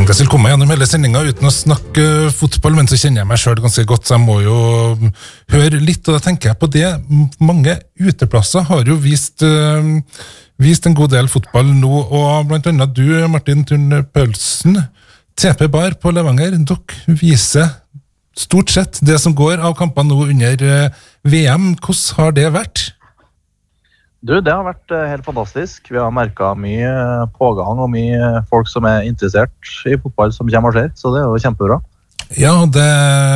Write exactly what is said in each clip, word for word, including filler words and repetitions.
tenkte jeg skulle komme gjennom hele sendingen uten å snakke fotball, men så kjenner jeg meg selv ganske godt, så jeg må jo høre litt, og da tenker jeg på det. Mange uteplasser har jo vist, uh, vist en god del fotball nå, og blant annet du, Martin Thun Paulsen, T P Bar på Levanger, dere viser stort sett det som går av kamper nå under uh, V M. Hvordan har det vært? Du, det har vært helt fantastisk. Vi har merket mye pågang og mye folk som er interessert i fotball som kommer og ser, så det er jo kjempebra. Ja, det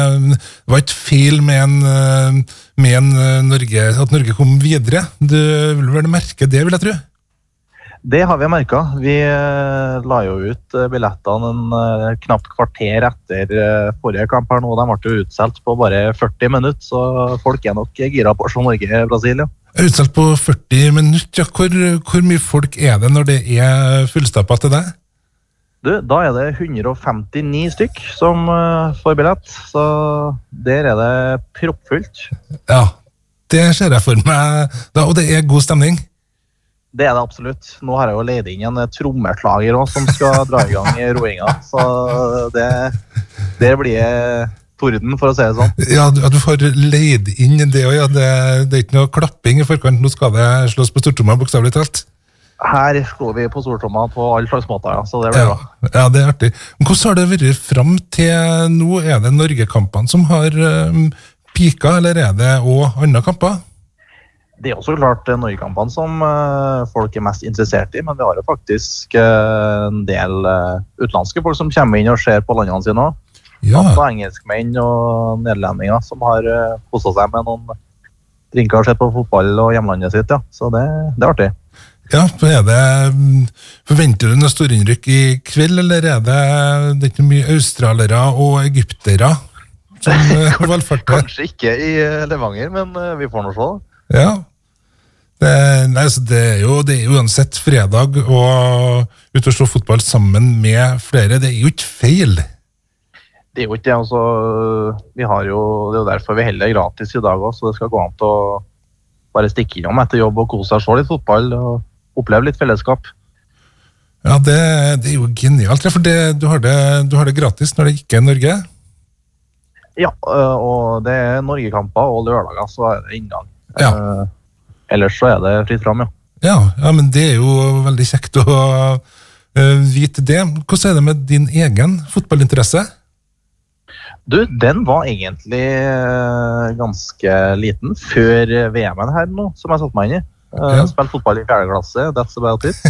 var ikke feil med, en, med en Norge, at Norge kom videre. Du vil vel merke det, vil jeg tro? Det har vi merket. Vi la jo ut billettene en knapt kvarter etter forrige kamp her nå. De ble jo utsolgt på bare førti minutter, så folk er nok gira på å se Norge-Brasil, ja. Utsolgt på førti minutter, ja. Hvor, hvor mye folk er det når det er fullstappet til deg? Du, da er det hundre og femtini stykk som uh, får billett, så der er det proppfullt. Ja, det ser jeg for meg, da, og det er god stemning. Det er det absolutt. Nå har jeg jo leid inn en trommeslager også, som skal dra i gang i roinga, så det, det blir torden, for å si det sånn. Ja, du, du får leid inn det også, ja. Det, det er ikke noe klapping i forkant. Nå skal det slås på stortromma, bokstavelig talt. Her slår vi på stortromma på alle slags måter, ja, så det blir ja, bra. Ja, det er artig. Men hvordan har det vært frem til nå? Er det Norge-kampene som har um, pika, eller er det også andre kamper? Det er også klart Norge-kampene som uh, folk er mest interessert i, men vi har jo faktisk uh, en del uh, utenlandske folk som kommer inn og ser på landene sine også. Ja. Også engelskmenn og nederlendinger som har uh, kostet seg med noen drinker og sett på fotball og hjemlandet sitt, ja. Så det, det er artig. Ja, er det, forventer du noe storinnrykk i kveld, eller er det, det er ikke mye australere og egyptere som uh, valgfarter? Kanskje ikke i Levanger, men uh, vi får noe se. Ja. Det, nei, altså det, er jo, det er jo uansett fredag og ut og se fotball sammen med flere. Det er jo ikke feil. Det er jo ikke det, altså, vi har jo, det er jo derfor vi heller gratis i dag også, så det skal gå an til å bare stikke innom etter jobb og kose seg, se litt fotball og oppleve litt fellesskap. Ja, det, det er jo genialt, for det, du, har det, du har det gratis når det ikke er Norge? Ja, og det er Norgekamper og lørdager, så er det inngang. Ja. Uh, ellers så er det fritt fram, ja. Ja, ja, men det er jo veldig kjekt å uh, vite det. Hvordan er det med din egen fotballinteresse? Du, den var egentlig uh, ganske liten før V M-en her nå, som jeg satt meg inn i. Uh, ja. Spilte fotball i fjerde klasse, that's about it.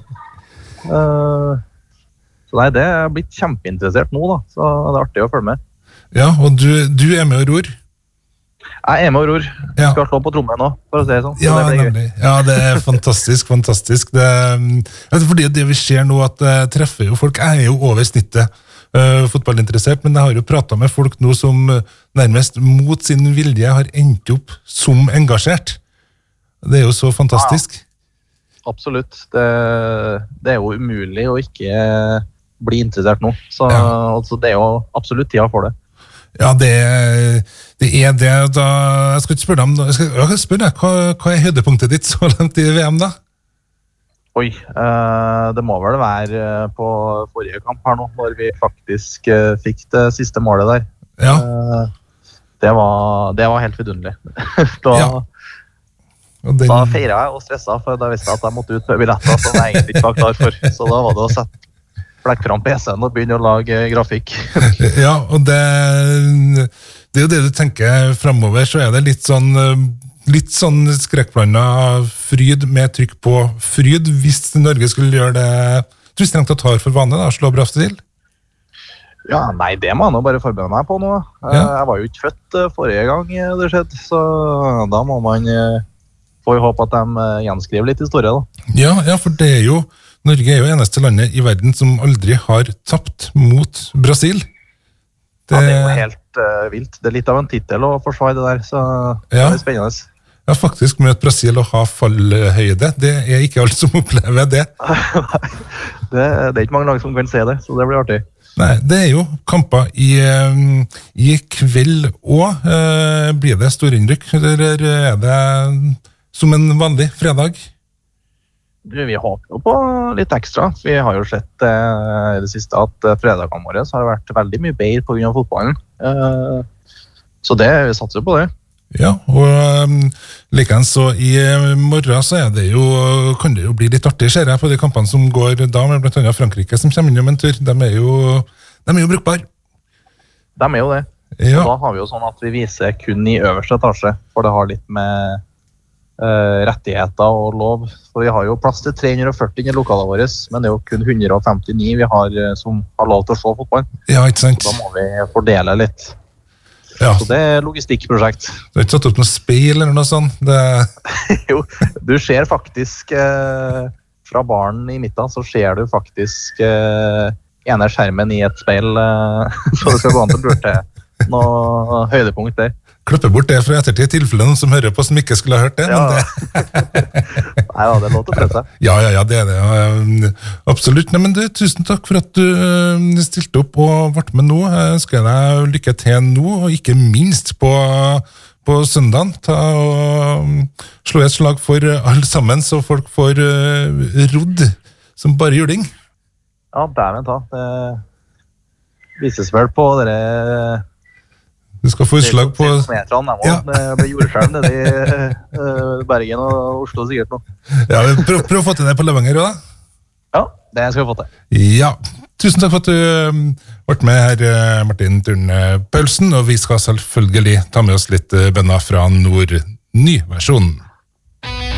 uh, så nei, det er blitt kjempeinteressert nå da, så det er artig å følge med. Ja, og du, du er med og ror? Jeg er med og ror. Ja. Skal slå på trommen nå, for å si det sånn. Ja, så det nemlig. Ja, det er fantastisk, fantastisk. Det, fordi det vi ser nå at det treffer jo folk, jeg er jo over snittet uh, fotballinteressert, men jeg har jo pratet med folk nå som nærmest mot sin vilje har endt opp som engasjert. Det er jo så fantastisk. Ja, absolutt. Det, det er jo umulig å ikke bli interessert nå. Så ja. Altså, det er jo absolutt tida for det. Ja, det, det er det. Da, jeg skal ikke spørre deg, jeg skal, jeg skal spørre deg, hva, hva er høydepunktet ditt så langt i V M da? Oi, eh, det må vel være på forrige kamp her nå, når vi faktisk eh, fikk det siste målet der. Ja. Eh, det, var, det var helt vidunderlig. da, ja. Den... da feiret jeg og stresset, for da visste jeg at jeg måtte ut med billetter som jeg egentlig ikke var klar for. Så da var det å sette flekk fram P C-en og begynne å lage grafikk. Ja, og det, det er jo det du tenker fremover, så er det litt sånn, litt sånn skrekkblandet fryd med trykk på fryd, hvis Norge skulle gjøre det, tror du strengt tatt har for vane da, slå Brasil? Ja, nei, det må jeg nå bare forberede meg på nå. Ja. Jeg var jo ikke født forrige gang det skjedde, så da må man få håpe at de gjenskriver litt historie da. Ja, ja, for det er jo Norge er jo eneste landet i verden som aldri har tapt mot Brasil. Det, ja, det er jo helt uh, vilt. Det er litt av en titel å forsvare det der, så ja. Det er spennende. Ja, faktisk møte Brasil og ha fallhøyde, det er ikke alle som opplever det. det. Det er ikke mange lag som kan se det, så det blir artig. Nei, det er jo kamper i, i kveld også. Uh, blir det storinnrykk, eller er det som en vanlig fredag? Du, vi håper jo på litt ekstra. Vi har jo sett eh, i det siste at eh, fredagene våre så har det vært veldig mye bedre på grunn av fotballen. Eh, så det, vi satser på det. Ja, og um, likeens så i morgen så er det jo, kan det jo bli litt artig, ser jeg, på de kampene som går da, med blant annet Frankrike som kommer inn om en tur. De er jo, de er jo brukbare. De er jo det. Ja. Og da har vi jo sånn at vi viser kun i øverste etasje, for det har litt med uh, rettigheter og lov. For vi har jo plass til tre hundre og førti i lokalet vårt, men det er jo kun ett hundre og femtini vi har uh, som har lov til å se fotball. Ja, ikke sant. Så da må vi fordele litt. Ja. Så det er logistikkprosjekt. Du har ikke satt opp noe speil eller noe sånt? Det... jo, du ser faktisk uh, fra baren i midten, så ser du faktisk uh, ene skjermen i et speil, uh, så det skal gå an til å burde noe høydepunkt der. Klippe bort det fra ettertid, i tilfelle noen som hører på som ikke skulle ha hørt det. Ja. Men det... Nei, ja, det er lov til å prøve seg. Ja, ja, ja, det er det. Ja. Absolutt. Nei, men du, tusen takk for at du stilte opp og ble med nå. Jeg ønsker deg lykke til nå, og ikke minst på, på søndagen. Ta og slå et slag for alle sammen, så folk får uh, rodd som bare juling. Ja, dæven ta. Det vises vel på dere... Du skal få utslag på... Ja. Det blir jordskjelv nede i uh, Bergen og Oslo sikkert nå. Ja, prøv, prøv å få til det på Levanger også, da. Ja, det skal vi få til. Ja, tusen takk for at du ble med her, Martin Turne Paulsen, og vi skal selvfølgelig ta med oss litt bønner fra Nord Ny-versjonen.